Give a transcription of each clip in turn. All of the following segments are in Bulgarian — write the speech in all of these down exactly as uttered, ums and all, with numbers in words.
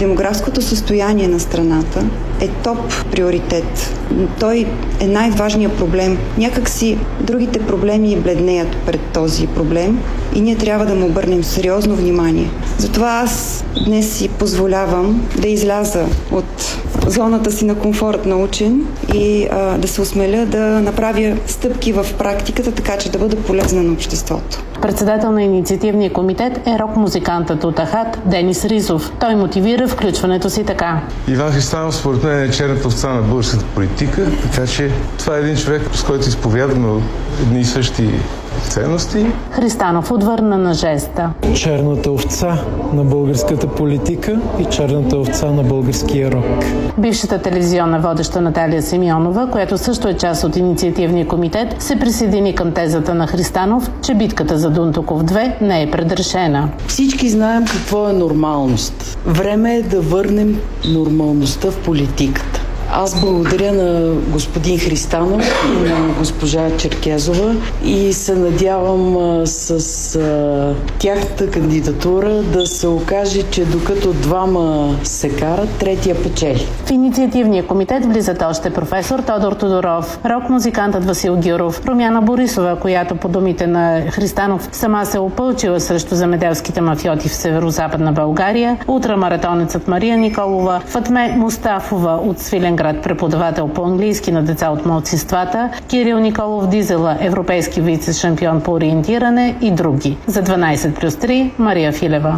демографското състояние на страната е топ приоритет. Той е най-важният проблем. Някак си другите проблеми бледнеят пред този проблем и ние трябва да му обърнем сериозно внимание. Затова аз днес си позволявам да изляза от зоната си на комфорт на учен и а, да се осмеля да направя стъпки в практиката, така че да бъда полезна на обществото. Председател на инициативния комитет е рок-музикантът от Ахат Денис Ризов. Той мотивира включването си така. Иван Христанов според мен е черната овца на българската политика, така че това е един човек, с който изповядваме едни и същи ценности. Христанов отвърна на жеста. Черната овца на българската политика и черната овца на българския рок. Бившата телевизионна водеща Наталия Симеонова, която също е част от инициативния комитет, се присъедини към тезата на Христанов, че битката за Дундуков две не е предрешена. Всички знаем какво е нормалност. Време е да върнем нормалността в политиката. Аз благодаря на господин Христанов и на госпожа Черкезова и се надявам а, с а, тяхната кандидатура да се окаже, че докато двама се карат, третия печели. В инициативния комитет влизат още професор Тодор Тодоров, рок-музикантът Васил Гюров, Румяна Борисова, която по думите на Христанов сама се опълчила срещу земеделските мафиоти в северо-западна България, ултрамаратонецът Мария Николова, Фатме Мустафова от Свиленград, преподавател по английски на деца от малцинствата, Кирил Николов Дизела, европейски вице-шампион по ориентиране и други. За дванайсет плюс три, Мария Филева.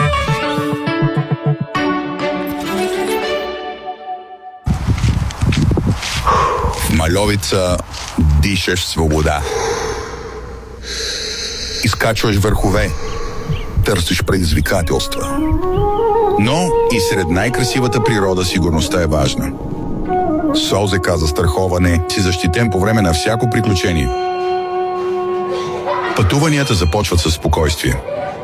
В Мальовица дишаш свобода. Изкачваш върхове, търсиш предизвикателства. Но и сред най-красивата природа сигурността е важна. С ОЗК за страховане си защитен по време на всяко приключение. Пътуванията започват със спокойствие.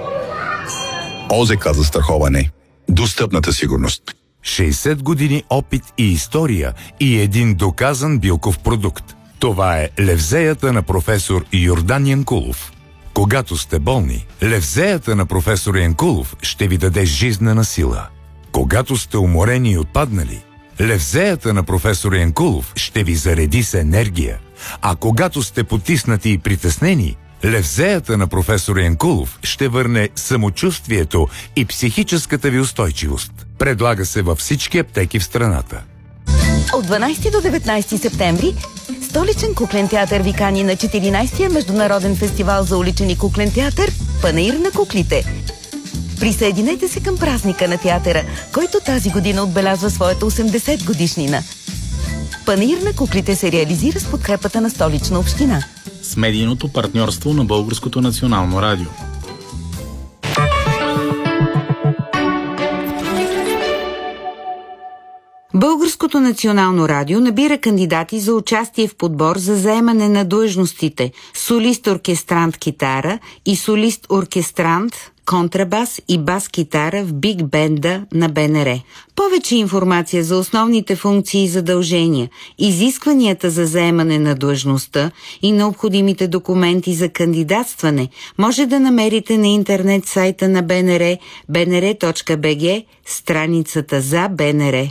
ОЗК за страховане. Достъпната сигурност. шейсет години опит и история и един доказан билков продукт. Това е левзеята на професор Йордан Янкулов. Когато сте болни, левзеята на професор Янкулов ще ви даде жизнена сила. Когато сте уморени и отпаднали, левзеята на професор Янкулов ще ви зареди с енергия. А когато сте потиснати и притеснени, левзеята на професор Янкулов ще върне самочувствието и психическата ви устойчивост. Предлага се във всички аптеки в страната. От дванайсети до деветнайсети септември Столичен куклен театър ви кани на четиринайсетия международен фестивал за уличен и куклен театър Панаир на куклите. Присъединете се към празника на театъра, който тази година отбелязва своята осемдесет годишнина. Панаир на куклите се реализира с подкрепата на Столична община. С медийното партньорство на Българското национално радио. Българското национално радио набира кандидати за участие в подбор за заемане на длъжностите солист-оркестрант китара и солист-оркестрант контрабас и бас-китара в биг бенда на БНР. Повече информация за основните функции и задължения, изискванията за заемане на длъжността и необходимите документи за кандидатстване може да намерите на интернет сайта на БНР би ен ар точка би джи, страницата за БНР.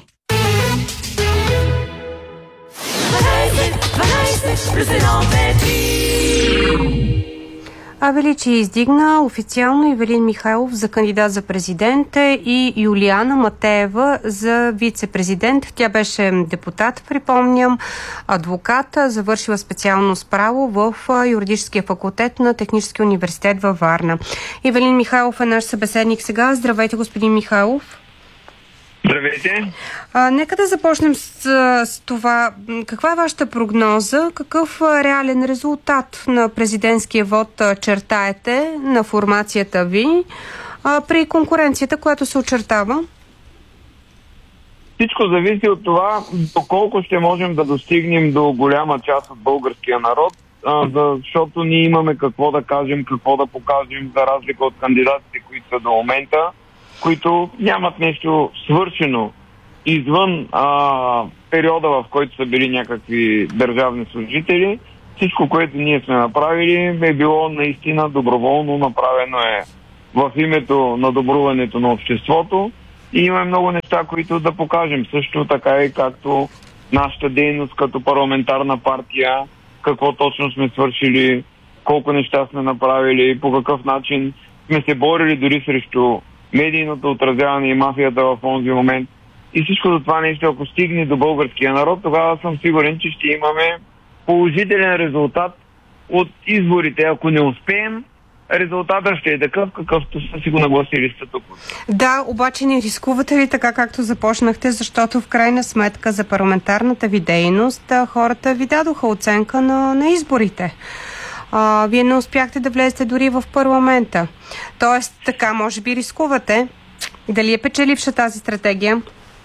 А Величи издигна официално Ивелин Михайлов за кандидат за президент и Юлиана Матеева за вице-президент. Тя беше депутат, припомням, адвокат, завършила специалност право в юридическия факултет на Техническия университет във Варна. Ивелин Михайлов е наш събеседник сега. Здравейте, господин Михайлов. Здравейте. А, нека да започнем с, с това. Каква е вашата прогноза? Какъв реален резултат на президентския вод чертаете на формацията ви а, при конкуренцията, която се очертава? Всичко зависи от това доколко ще можем да достигнем до голяма част от българския народ, а, защото ние имаме какво да кажем, какво да покажем, за разлика от кандидатите, които са до момента, които нямат нещо свършено извън а, периода, в който са били някакви държавни служители. Всичко, което ние сме направили, е било наистина доброволно, направено е в името на добруването на обществото и имаме много неща, които да покажем. Също така и както нашата дейност като парламентарна партия, какво точно сме свършили, колко неща сме направили, по какъв начин сме се борили дори срещу медийното отразяване и мафията в този момент. И всичко това нещо, ако стигне до българския народ, тогава съм сигурен, че ще имаме положителен резултат от изборите. Ако не успеем, резултатът ще е такъв, какъвто са си го нагласили статуквото. Да, обаче не рискувате ли така, както започнахте, защото в крайна сметка за парламентарната ви дейност хората ви дадоха оценка на, на изборите. А, вие не успяхте да влезете дори в парламента. Тоест, така, може би рискувате. Дали е печеливша тази стратегия?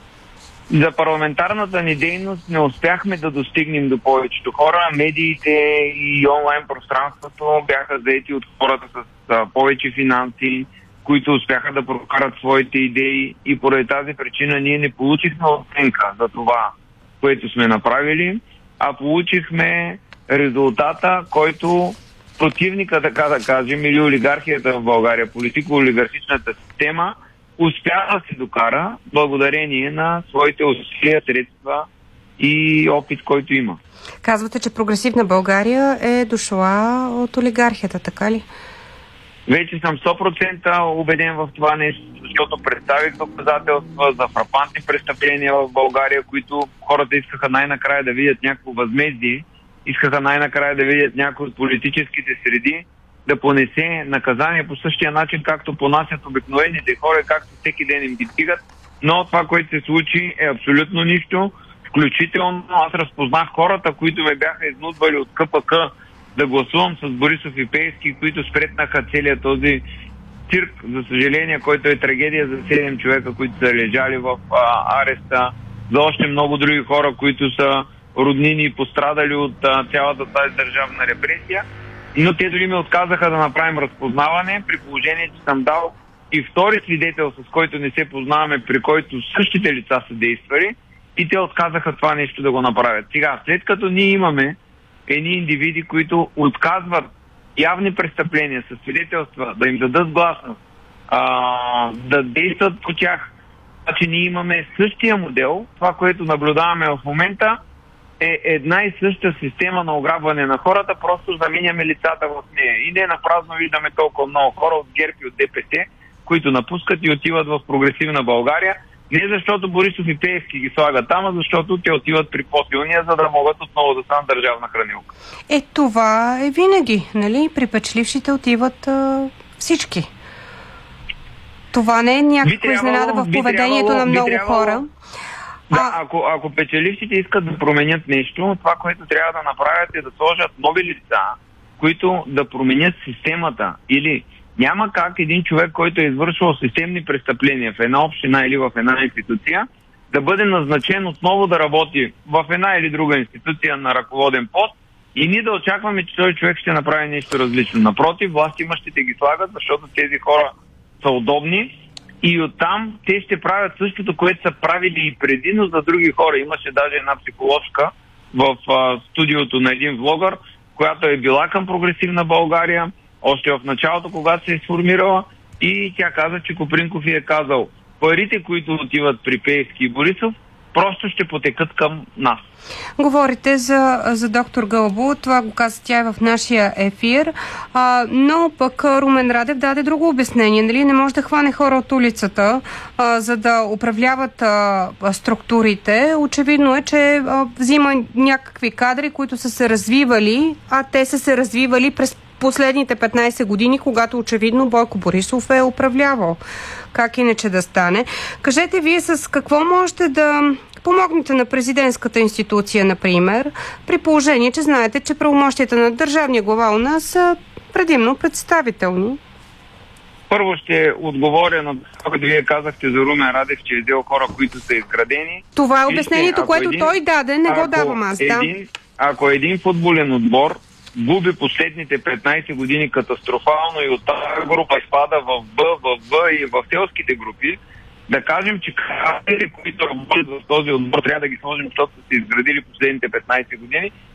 За парламентарната ни дейност не успяхме да достигнем до повечето хора. Медиите и онлайн пространството бяха заети от хората с а, повече финанси, които успяха да прокарат своите идеи, и поради тази причина ние не получихме оценка за това, което сме направили, а получихме резултата, който противника, така да кажем, или олигархията в България, политико-олигархичната система, успя да се докара благодарение на своите усилия, средства и опит, който има. Казвате, че прогресивна България е дошла от олигархията, така ли? Вече съм сто процента убеден в това нещо, защото представих доказателства за фрапантни престъпления в България, които хората искаха най-накрая да видят някакво възмездие, искаха най-накрая да видят някои от политическите среди да понесе наказание по същия начин, както понасят обикновените хора, както всеки ден им ги стигат. Но това, което се случи, е абсолютно нищо. Включително аз разпознах хората, които ме бяха изнудвали от КПК да гласувам с Борисов и Пеевски, които спретнаха целият този цирк, за съжаление, който е трагедия за седем човека, които са лежали в а, ареста, за още много други хора, които са роднини и пострадали от а, цялата тази държавна репресия. Но те дори ми отказаха да направим разпознаване, при положение, че съм дал и втори свидетел, с който не се познаваме, при който същите лица са действали, и те отказаха това нещо да го направят. Сега, след като ние имаме едни индивиди, които отказват явни престъпления със свидетелства, да им дадат гласност, а, да действат по тях, значи ние имаме същия модел, това, което наблюдаваме в момента, е една и съща система на ограбване на хората, просто заменяме лицата в нея. И не напразно виждаме толкова много хора от ГЕРБ и от ДПС, които напускат и отиват в прогресивна България. Не защото Борисов и Пеевски ги слагат там, а защото те отиват при по-силния, за да могат отново да станат държавна хранилка. Е, това е винаги, нали? При печелившите отиват а, всички. Това не е някаква изненада в поведението трябвало, на много трябвало... хора. Да, ако, ако печелившите искат да променят нещо, това, което трябва да направят, е да сложат нови лица, които да променят системата. Или няма как един човек, който е извършвал системни престъпления в една община или в една институция, да бъде назначен отново да работи в една или друга институция на ръководен пост и ние да очакваме, че този човек ще направи нещо различно. Напротив, властимащите ги слагат, защото тези хора са удобни. И оттам те ще правят същото, което са правили и преди, но за други хора. Имаше даже една психоложка в а, студиото на един влогър, която е била към прогресивна България, още в началото, когато се е сформирала, и тя каза, че Копринков е казал: парите, които отиват при Пеевски и Борисов, просто ще потекат към нас. Говорите за, за доктор Гълъбо, това го каза тя и в нашия ефир, а, но пък Румен Радев даде друго обяснение. Нали? Не може да хване хора от улицата, а, за да управляват а, структурите. Очевидно е, че а, взима някакви кадри, които са се развивали, а те са се развивали през последните петнайсет години, когато очевидно Бойко Борисов е управлявал. Как иначе да стане? Кажете вие с какво можете да помогнете на президентската институция, например, при положение, че знаете, че правомощията на държавния глава у нас са предимно представителни? Първо ще отговоря на това, като вие казахте за Румен Радев, че е взел хора, които са изградени. Това е обяснението, Вижте, което един, той даде, не го давам аз. Да. Един, ако един футболен отбор губи последните петнайсет години катастрофално и от тази група изпада в Б, в В и в селските групи, да кажем, че картери, които работят в този отбор, трябва да ги сложим, защото са се изградили последните петнайсет години,